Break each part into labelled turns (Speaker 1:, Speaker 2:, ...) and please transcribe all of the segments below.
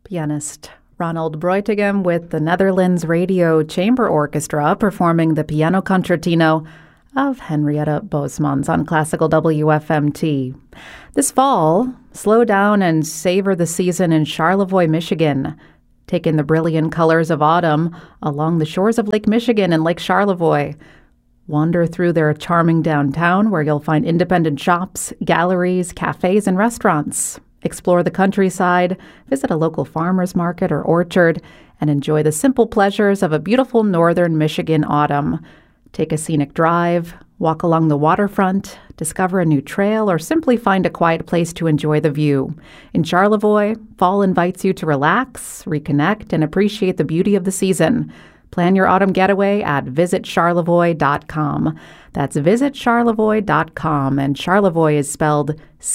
Speaker 1: Pianist Ronald Breutigam with the Netherlands Radio Chamber Orchestra performing the Piano Concertino of Henrietta Bosmans on Classical WFMT. This fall, slow down and savor the season in Charlevoix, Michigan. Take in the brilliant colors of autumn along the shores of Lake Michigan and Lake Charlevoix. Wander through their charming downtown where you'll find independent shops, galleries, cafes, and restaurants. Explore the countryside, visit a local farmer's market or orchard, and enjoy the simple pleasures of a beautiful northern Michigan autumn. Take a scenic drive, walk along the waterfront, discover a new trail, or simply find a quiet place to enjoy the view. In Charlevoix, fall invites you to relax, reconnect, and appreciate the beauty of the season. Plan your autumn getaway at visitcharlevoix.com. That's visitcharlevoix.com, and Charlevoix is spelled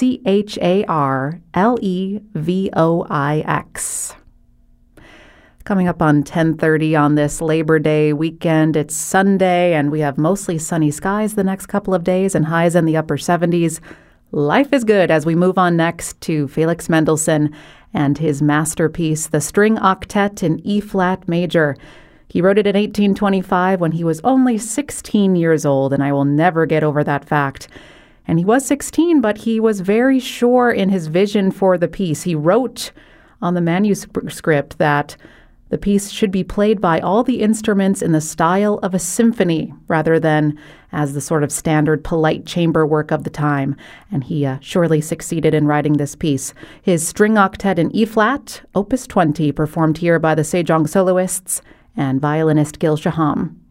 Speaker 1: Charlevoix. Coming up on 10:30 on this Labor Day weekend, it's Sunday, and we have mostly sunny skies the next couple of days and highs in the upper 70s. Life is good as we move on next to Felix Mendelssohn and his masterpiece, the String Octet in E-flat major. He wrote it in 1825 when he was only 16 years old, and I will never get over that fact. And he was 16, but he was very sure in his vision for the piece. He wrote on the manuscript that the piece should be played by all the instruments in the style of a symphony rather than as the sort of standard polite chamber work of the time. And he surely succeeded in writing this piece. His String Octet in E-flat, Opus 20, performed here by the Sejong soloists and violinist Gil Shaham.